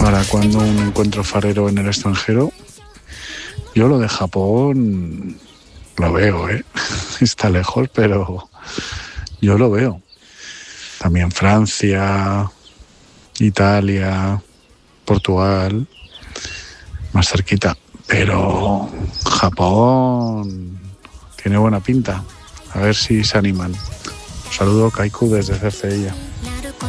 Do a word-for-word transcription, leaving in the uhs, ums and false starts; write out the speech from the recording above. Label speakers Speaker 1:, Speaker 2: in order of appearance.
Speaker 1: para cuando un encuentro farero en el extranjero. Yo lo de Japón lo veo, ¿eh? Está lejos, pero yo lo veo. También Francia, Italia, Portugal, más cerquita. Pero Japón tiene buena pinta. A ver si se animan. Un saludo, Kaiku, desde Cercedilla.